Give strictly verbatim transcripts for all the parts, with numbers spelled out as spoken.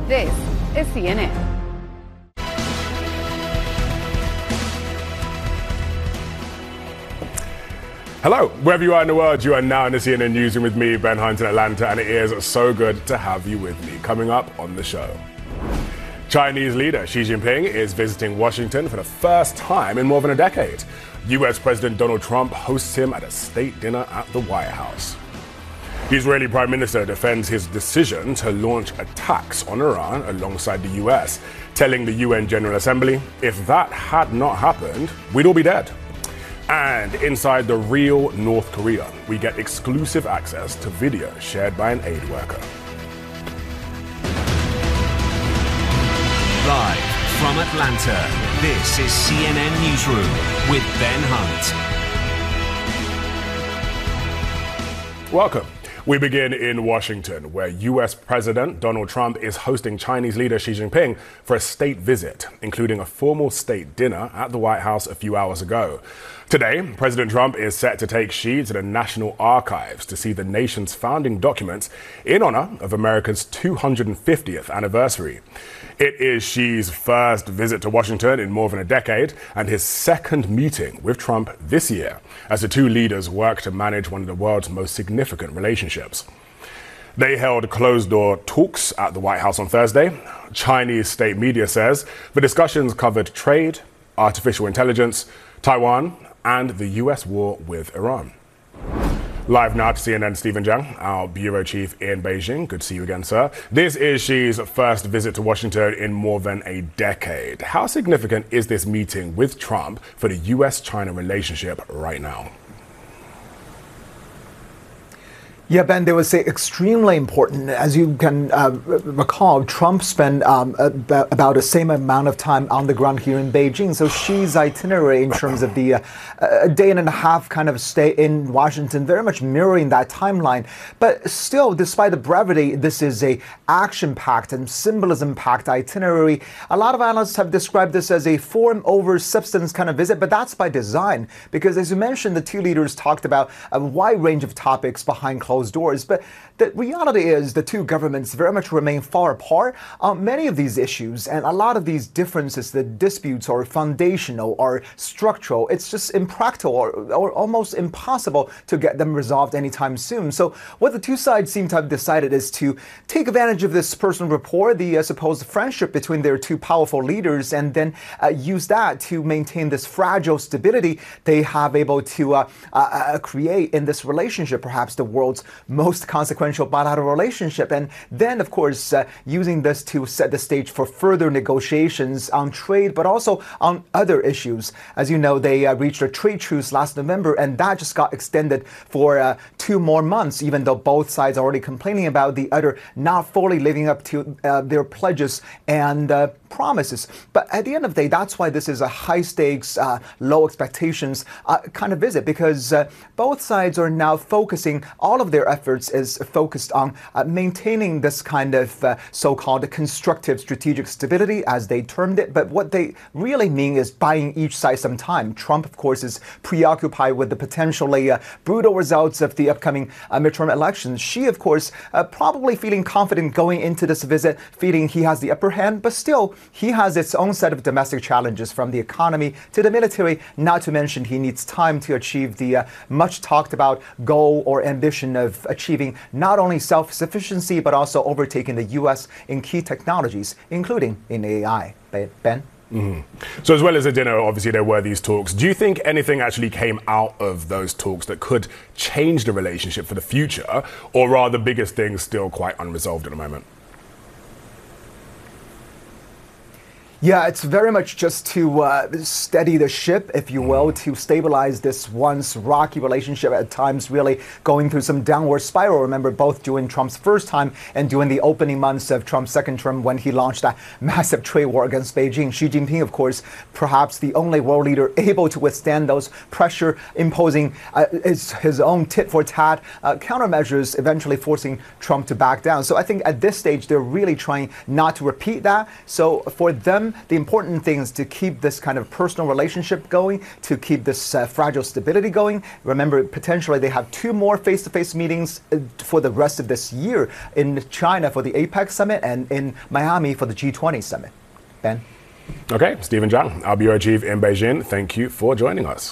This is C N N. Hello, wherever you are in the world, you are now in the C N N Newsroom with me, Ben Hunt, in Atlanta, and it is so good to have you with me. Coming up on the show, Chinese leader Xi Jinping is visiting Washington for the first time in more than a decade. U S President Donald Trump hosts him at a state dinner at the White House. The Israeli Prime Minister defends his decision to launch attacks on Iran alongside the U S, telling the U N General Assembly, if that had not happened, we'd all be dead. And inside the real North Korea, we get exclusive access to video shared by an aid worker. Live from Atlanta, this is C N N Newsroom with Ben Hunt. Welcome. We begin in Washington, where U S President Donald Trump is hosting Chinese leader Xi Jinping for a state visit, including a formal state dinner at the White House a few hours ago. Today, President Trump is set to take Xi to the National Archives to see the nation's founding documents in honor of America's two hundred fiftieth anniversary. It is Xi's first visit to Washington in more than a decade and his second meeting with Trump this year, as the two leaders work to manage one of the world's most significant relationships. They held closed-door talks at the White House on Thursday. Chinese state media says the discussions covered trade, artificial intelligence, Taiwan, and the U S war with Iran. Live now to C N N, Stephen Jiang, our bureau chief in Beijing. Good to see you again, sir. This is Xi's first visit to Washington in more than a decade. How significant is this meeting with Trump for the U S China relationship right now? Yeah, Ben, they would say extremely important. As you can uh, recall, Trump spent um, about, about the same amount of time on the ground here in Beijing. So Xi's itinerary in terms of the uh, a day and a half kind of stay in Washington, very much mirroring that timeline. But still, despite the brevity, this is a action-packed and symbolism-packed itinerary. A lot of analysts have described this as a form over substance kind of visit, but that's by design. Because as you mentioned, the two leaders talked about a wide range of topics behind closed doors, but the reality is the two governments very much remain far apart on many of these issues, and a lot of these differences, the disputes are foundational or structural. It's just impractical or, or almost impossible to get them resolved anytime soon. So what the two sides seem to have decided is to take advantage of this personal rapport, the uh, supposed friendship between their two powerful leaders, and then uh, use that to maintain this fragile stability they have able to uh, uh, uh, create in this relationship, perhaps the world's most consequential bilateral relationship. And then, of course, uh, using this to set the stage for further negotiations on trade, but also on other issues. As you know, they uh, reached a trade truce last November, and that just got extended for uh, two more months, even though both sides are already complaining about the other not fully living up to uh, their pledges and uh, promises. But at the end of the day, that's why this is a high stakes, uh, low expectations uh, kind of visit, because uh, both sides are now focusing, all of their efforts is focused on uh, maintaining this kind of uh, so-called constructive strategic stability, as they termed it. But what they really mean is buying each side some time. Trump, of course, is preoccupied with the potentially uh, brutal results of the upcoming uh, midterm elections. Xi, of course, uh, probably feeling confident going into this visit, feeling he has the upper hand, but still, he has its own set of domestic challenges, from the economy to the military, not to mention he needs time to achieve the uh, much talked about goal or ambition of achieving not only self-sufficiency, but also overtaking the U S in key technologies, including in A I. Ben? Mm-hmm. So as well as the dinner, obviously there were these talks. Do you think anything actually came out of those talks that could change the relationship for the future, or are the biggest things still quite unresolved at the moment? Yeah, it's very much just to uh, steady the ship, if you will, to stabilize this once rocky relationship, at times really going through some downward spiral. Remember, both during Trump's first time and during the opening months of Trump's second term, when he launched that massive trade war against Beijing. Xi Jinping, of course, perhaps the only world leader able to withstand those pressure imposing uh, his, his own tit-for-tat uh, countermeasures, eventually forcing Trump to back down. So I think at this stage, they're really trying not to repeat that. So for them them, the important thing is to keep this kind of personal relationship going, to keep this uh, fragile stability going. Remember, potentially they have two more face-to-face meetings uh, for the rest of this year in China for the APEC summit and in Miami for the G twenty summit. Ben? Okay, Stephen Zhang, our bureau chief in Beijing, thank you for joining us.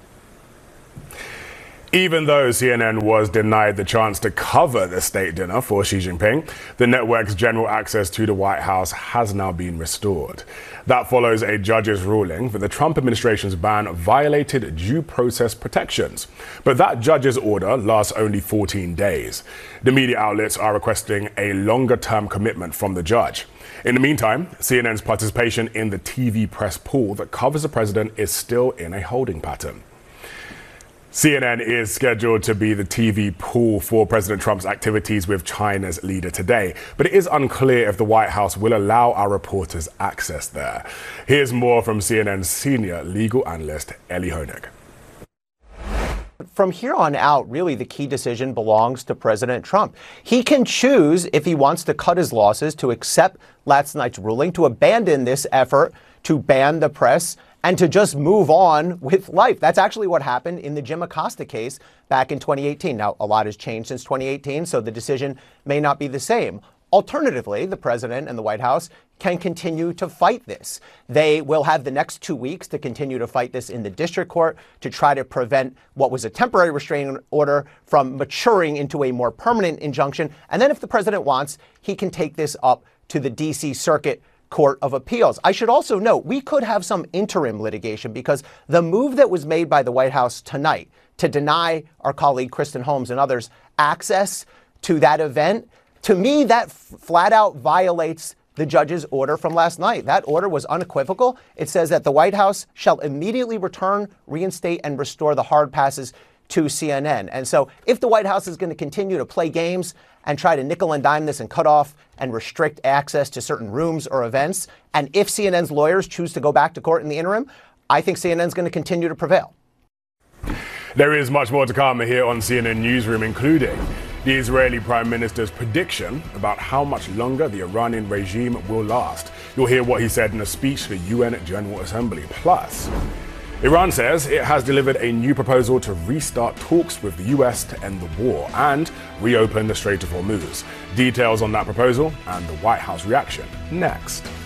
Even though C N N was denied the chance to cover the state dinner for Xi Jinping, the network's general access to the White House has now been restored. That follows a judge's ruling that the Trump administration's ban violated due process protections. But that judge's order lasts only fourteen days. The media outlets are requesting a longer-term commitment from the judge. In the meantime, C N N's participation in the T V press pool that covers the president is still in a holding pattern. C N N is scheduled to be the T V pool for President Trump's activities with China's leader today, but it is unclear if the White House will allow our reporters access there. Here's more from C N N's senior legal analyst, Ellie Honig. From here on out, really, the key decision belongs to President Trump. He can choose, if he wants to cut his losses, to accept last night's ruling, to abandon this effort to ban the press, and to just move on with life. That's actually what happened in the Jim Acosta case back in twenty eighteen. Now, a lot has changed since twenty eighteen, so the decision may not be the same. Alternatively, the president and the White House can continue to fight this. They will have the next two weeks to continue to fight this in the district court to try to prevent what was a temporary restraining order from maturing into a more permanent injunction. And then if the president wants, he can take this up to the D C Circuit Court of Appeals. I should also note, we could have some interim litigation because the move that was made by the White House tonight to deny our colleague Kristen Holmes and others access to that event, to me, that f- flat out violates the judge's order from last night. That order was unequivocal. It says that the White House shall immediately return, reinstate, and restore the hard passes to C N N. And so if the White House is going to continue to play games and try to nickel and dime this and cut off and restrict access to certain rooms or events, and if C N N's lawyers choose to go back to court in the interim, I think C N N's going to continue to prevail. There is much more to come here on C N N Newsroom, including the Israeli Prime Minister's prediction about how much longer the Iranian regime will last. You'll hear what he said in a speech to the U N General Assembly. Plus, Iran says it has delivered a new proposal to restart talks with the U S to end the war and reopen the Strait of Hormuz. Details on that proposal and the White House reaction next.